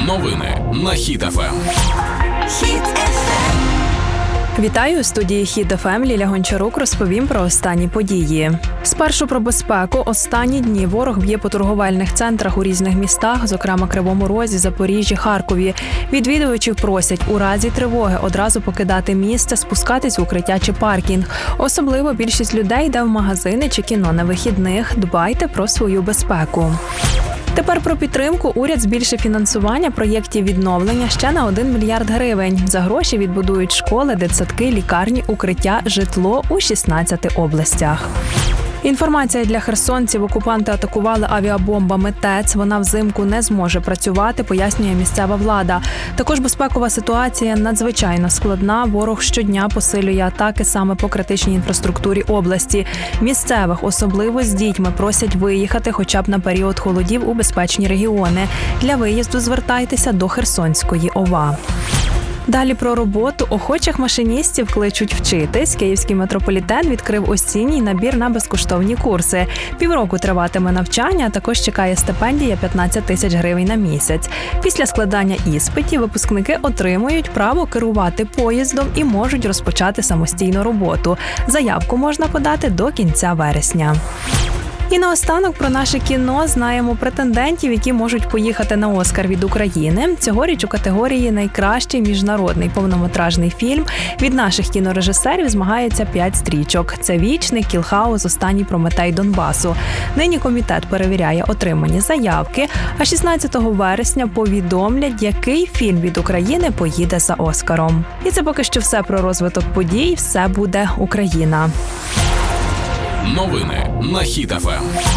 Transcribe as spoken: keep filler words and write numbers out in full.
Новини на Хіт еф ем. Хіт еф ем. Вітаю, у студії Хіт еф ем. Ліля Гончарук розповім про останні події. Спершу про безпеку. Останні дні ворог б'є по торговельних центрах у різних містах, зокрема Кривому Розі, Запоріжжі, Харкові. Відвідувачів просять у разі тривоги одразу покидати місце, спускатись в укриття чи паркінг. Особливо більшість людей йде в магазини чи кіно на вихідних. Дбайте про свою безпеку. Тепер про підтримку. Уряд збільшив фінансування проєктів відновлення ще на один мільярд гривень. За гроші відбудують школи, дитсадки, лікарні, укриття, житло у шістнадцяти областях. Інформація для херсонців. Окупанти атакували авіабомбами ТЕЦ. Вона взимку не зможе працювати, пояснює місцева влада. Також безпекова ситуація надзвичайно складна. Ворог щодня посилює атаки саме по критичній інфраструктурі області. Місцевих, особливо з дітьми, просять виїхати хоча б на період холодів у безпечні регіони. Для виїзду звертайтеся до Херсонської ОВА. Далі про роботу. Охочих машиністів кличуть вчитись. Київський метрополітен відкрив осінній набір на безкоштовні курси. Півроку триватиме навчання, а також чекає стипендія п'ятнадцять тисяч гривень на місяць. Після складання іспитів випускники отримують право керувати поїздом і можуть розпочати самостійну роботу. Заявку можна подати до кінця вересня. І наостанок про наше кіно. Знаємо претендентів, які можуть поїхати на Оскар від України. Цьогоріч у категорії «Найкращий міжнародний повнометражний фільм» від наших кінорежисерів змагається п'ять стрічок. Це «Вічний», «Кілхаус», «Останній Прометей Донбасу». Нині комітет перевіряє отримані заявки, а шістнадцятого вересня повідомлять, який фільм від України поїде за Оскаром. І це поки що все про розвиток подій. Все буде Україна. Новини на Хіт еф ем.